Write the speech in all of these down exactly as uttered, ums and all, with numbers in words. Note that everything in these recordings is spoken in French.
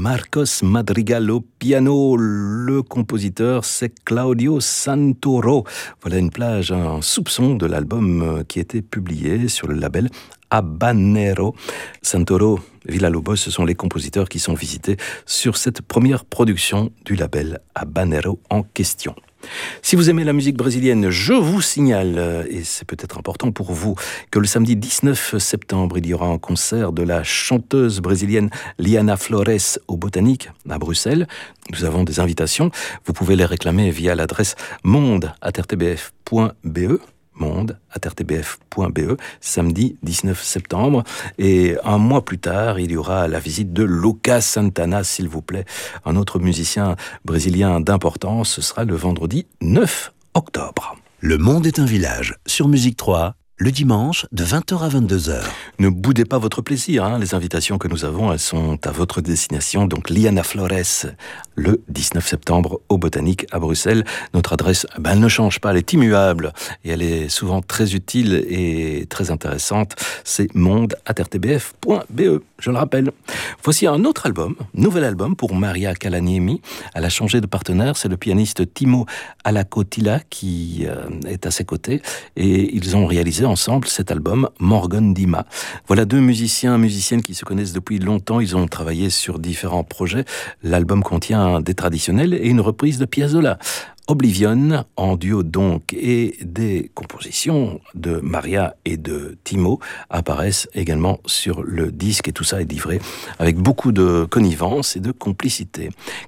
Marcos Madrigal au piano. Le compositeur, c'est Claudio Santoro. Voilà une plage, un soupçon de l'album qui était publié sur le label Habanero. Santoro, Villa-Lobos, ce sont les compositeurs qui sont visités sur cette première production du label Habanero en question. Si vous aimez la musique brésilienne, je vous signale, et c'est peut-être important pour vous, que le samedi dix-neuf septembre, il y aura un concert de la chanteuse brésilienne Liana Flores au Botanique, à Bruxelles. Nous avons des invitations. Vous pouvez les réclamer via l'adresse monde arobase r t b f point b e. monde arobase r t b f point b e, samedi dix-neuf septembre. Et un mois plus tard, il y aura la visite de Lucas Santana, s'il vous plaît, un autre musicien brésilien d'importance. Ce sera le vendredi neuf octobre. Le monde est un village, sur Musique trois, le dimanche de vingt heures à vingt-deux heures. Ne boudez pas votre plaisir, hein. Les invitations que nous avons, elles sont à votre destination. Donc Liana Flores, le dix-neuf septembre au Botanique à Bruxelles. Notre adresse, ben, elle ne change pas, elle est immuable et elle est souvent très utile et très intéressante. C'est monde arobase r t b f point b e, je le rappelle. Voici un autre album, nouvel album pour Maria Calaniemi. Elle a changé de partenaire, c'est le pianiste Timo Alakotila qui euh, est à ses côtés et ils ont réalisé ensemble cet album Morgan Dima. Voilà deux musiciens, musiciennes qui se connaissent depuis longtemps. Ils ont travaillé sur différents projets. L'album contient des traditionnels et une reprise de Piazzolla. Oblivion, en duo donc, et des compositions de Maria et de Timo apparaissent également sur le disque, et tout ça est livré avec beaucoup de connivence et de complicité.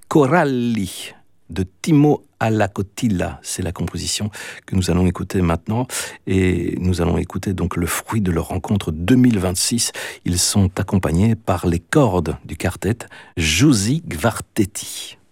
Coralli de Timo Alakotila, c'est la composition que nous allons écouter maintenant, et nous allons écouter donc le fruit de leur rencontre deux mille vingt-six. Ils sont accompagnés par les cordes du quartet Giusy Gvartetti.